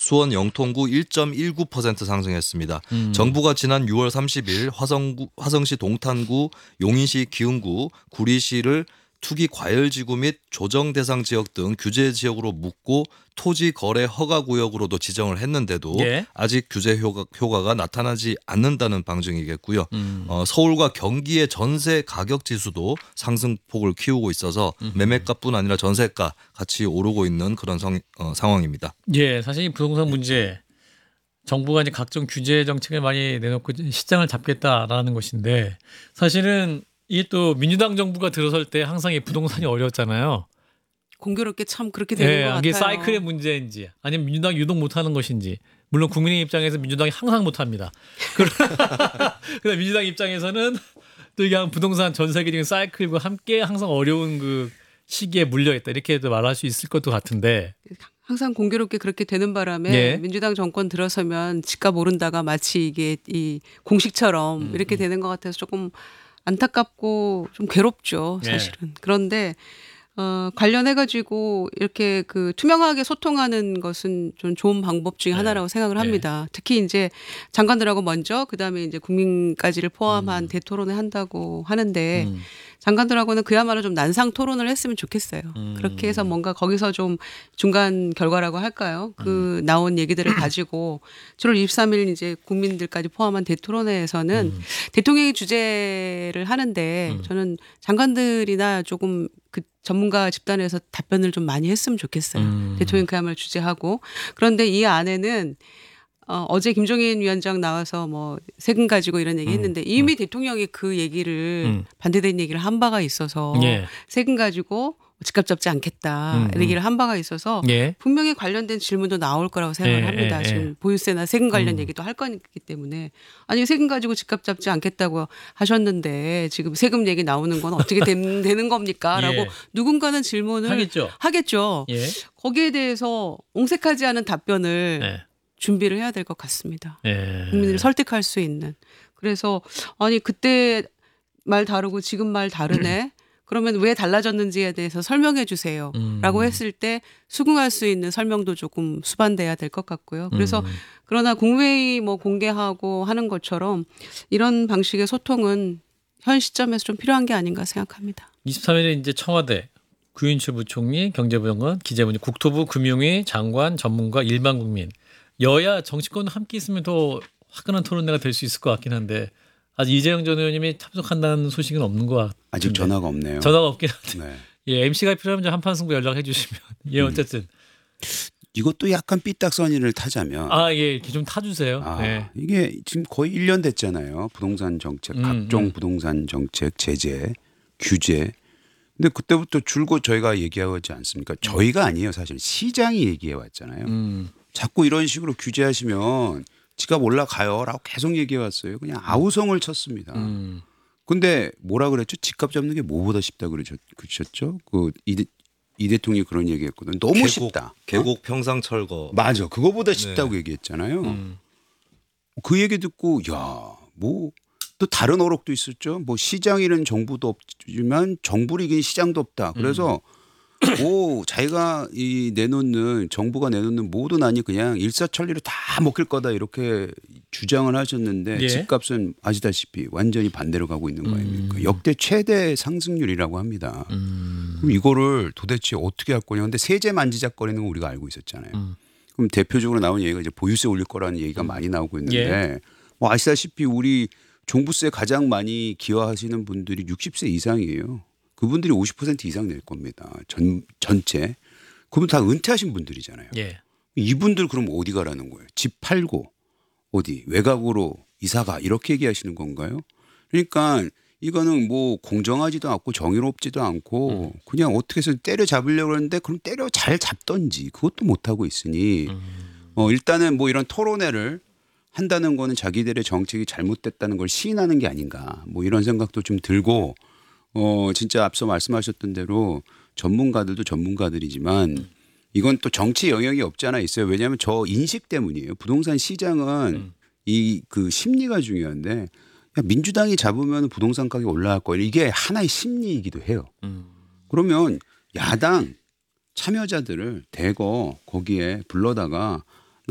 수원 영통구 1.19% 상승했습니다. 정부가 지난 6월 30일 화성시 동탄구, 용인시 기흥구, 구리시를 투기 과열지구 및 조정 대상 지역 등 규제 지역으로 묶고 토지 거래 허가 구역으로도 지정을 했는데도 예. 아직 규제 효과가 나타나지 않는다는 방증이겠고요. 서울과 경기의 전세 가격 지수도 상승폭을 키우고 있어서 매매가뿐 아니라 전세가 같이 오르고 있는 그런 상황입니다. 예, 사실 이 부동산 문제 정부가 이제 각종 규제 정책을 많이 내놓고 시장을 잡겠다라는 것인데 사실은 이게 또 민주당 정부가 들어설 때 항상 이 부동산이 어려웠잖아요. 공교롭게 참 그렇게 되는 것 같아요. 이게 사이클의 문제인지 아니면 민주당이 유독 못하는 것인지. 물론 국민의 입장에서 민주당이 항상 못합니다. 그러나 민주당 입장에서는 또 이게 부동산 전 세계적인 사이클과 함께 항상 어려운 그 시기에 물려있다 이렇게도 말할 수 있을 것도 같은데. 항상 공교롭게 그렇게 되는 바람에 예. 민주당 정권 들어서면 집값 오른다가 마치 이게 이 공식처럼 이렇게 되는 것 같아서 조금 안타깝고 좀 괴롭죠, 사실은. 그런데 관련해가지고 이렇게 그 투명하게 소통하는 것은 좀 좋은 방법 중에 하나라고 생각을 합니다. 특히 이제 장관들하고 먼저 그다음에 이제 국민까지를 포함한 대토론을 한다고 하는데 장관들하고는 그야말로 좀 난상 토론을 했으면 좋겠어요. 그렇게 해서 뭔가 거기서 좀 중간 결과라고 할까요? 그 나온 얘기들을 가지고 7월 23일 이제 국민들까지 포함한 대토론회에서는 대통령이 주재를 하는데 저는 장관들이나 조금 그 전문가 집단에서 답변을 좀 많이 했으면 좋겠어요. 대통령이 그야말로 주재하고. 그런데 이 안에는 어제 김종인 위원장 나와서 뭐 세금 가지고 이런 얘기 했는데 이미 대통령이 그 얘기를 반대된 얘기를 한 바가 있어서 세금 가지고 집값 잡지 않겠다 얘기를 한 바가 있어서 분명히 관련된 질문도 나올 거라고 생각을 합니다. 지금 보유세나 세금 관련 얘기도 할 거기 때문에 아니 세금 가지고 집값 잡지 않겠다고 하셨는데 지금 세금 얘기 나오는 건 어떻게 되는 겁니까? 라고 누군가는 질문을 하겠죠. 거기에 대해서 옹색하지 않은 답변을 준비를 해야 될 것 같습니다. 국민들을 설득할 수 있는. 그래서 아니 그때 말 다르고 지금 말 다르네. 그러면 왜 달라졌는지에 대해서 설명해 주세요. 라고 했을 때 수긍할 수 있는 설명도 조금 수반돼야 될 것 같고요. 그래서 그러나 국회의 뭐 공개하고 하는 것처럼 이런 방식의 소통은 현 시점에서 좀 필요한 게 아닌가 생각합니다. 23일에 이제 청와대 구윤철 부총리, 경제부 장관, 기재부, 국토부, 금융위, 장관, 전문가, 일반 국민 여야 정치권 함께 있으면 더 화끈한 토론회가 될 수 있을 것 같긴 한데 아직 이재영 전 의원님이 참석한다는 소식은 없는 것 같아요. 아직 전화가 없네요. 전화가 없긴 한데 MC가 필요하면 한판 승부 연락해 주시면 어쨌든 이것도 약간 삐딱선이를 타자면 이렇게 좀 타주세요. 이게 지금 거의 1년 됐잖아요. 부동산 정책, 각종 부동산 정책, 제재, 규제. 근데 그때부터 줄곧 저희가 얘기하지 않습니까? 저희가 아니에요. 사실 시장이 얘기해 왔잖아요. 자꾸 이런 식으로 규제하시면 집값 올라가요라고 계속 얘기해 왔어요. 그냥 아우성을 쳤습니다. 근데 뭐라 그랬죠? 집값 잡는 게 뭐보다 쉽다 그러셨죠? 이 대통령이 그런 얘기했거든. 너무 쉽다. 계곡 평상철거. 맞아. 그거보다 쉽다고 얘기했잖아요. 그 얘기 듣고 뭐 또 다른 어록도 있었죠. 뭐 시장이란 정부도 없지만 정부를 이긴 시장도 없다. 그래서 자기가 정부가 내놓는 모든 안이 그냥 일사천리로 다 먹힐 거다 이렇게 주장을 하셨는데 집값은 아시다시피 완전히 반대로 가고 있는 거 아닙니까? 역대 최대 상승률이라고 합니다. 그럼 이거를 도대체 어떻게 할 거냐. 근데 세제 만지작거리는 건 우리가 알고 있었잖아요. 그럼 대표적으로 나온 얘기가 이제 보유세 올릴 거라는 얘기가 많이 나오고 있는데 뭐 아시다시피 우리 종부세 가장 많이 기여하시는 분들이 60세 이상이에요. 그분들이 50% 이상 낼 겁니다. 전체. 그분 다 은퇴하신 분들이잖아요. 이분들 그럼 어디 가라는 거예요? 집 팔고 어디 외곽으로 이사가 이렇게 얘기하시는 건가요? 그러니까 이거는 뭐 공정하지도 않고 정의롭지도 않고 그냥 어떻게 해서 때려잡으려고 하는데 그럼 때려 잘 잡던지 그것도 못하고 있으니 일단은 뭐 이런 토론회를 한다는 거는 자기들의 정책이 잘못됐다는 걸 시인하는 게 아닌가 뭐 이런 생각도 좀 들고 진짜 앞서 말씀하셨던 대로 전문가들도 전문가들이지만 이건 또 정치 영역이 없지 않아 있어요. 왜냐하면 저 인식 때문이에요. 부동산 시장은 그 심리가 중요한데 민주당이 잡으면 부동산 가격이 올라갈 거예요. 이게 하나의 심리이기도 해요. 그러면 야당 참여자들을 대거 거기에 불러다가